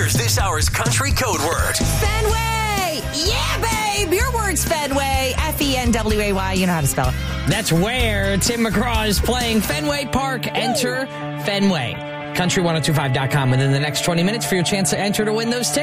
Here's this hour's country code word. Fenway! Yeah, babe! Your word's Fenway. Fenway. You know how to spell it. That's where Tim McGraw is playing Fenway Park. Enter Fenway. Country1025.com within the next 20 minutes for your chance to enter to win those tickets.